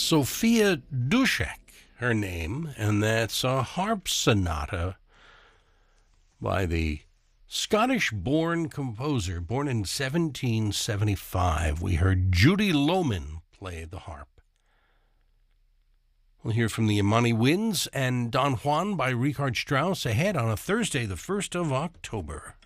Sophia Dushek, her name, and that's a harp sonata by the Scottish-born composer, born in 1775. We heard Judy Lohman play the harp. We'll hear from the Imani Winds and Don Juan by Richard Strauss ahead on a Thursday, the 1st of October.